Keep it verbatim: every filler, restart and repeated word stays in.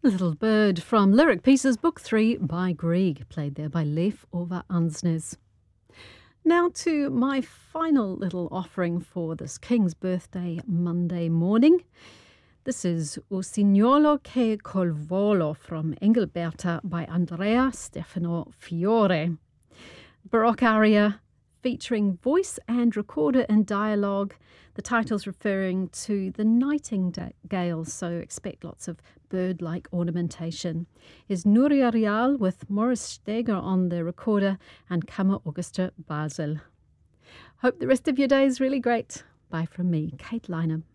Little Bird from Lyric Pieces, Book three by Grieg, played there by Leif Ove Ansnes. Now to my final little offering for this King's birthday Monday morning. This is O Signolo che col volo from Engelberta by Andrea Stefano Fiore. Baroque aria featuring voice and recorder and dialogue. The title's referring to the nightingale, so expect lots of bird-like ornamentation. Is Nuria Rial with Morris Steger on the recorder and Kammer Orchestra Basel. Hope the rest of your day is really great. Bye from me, Kate Lynham.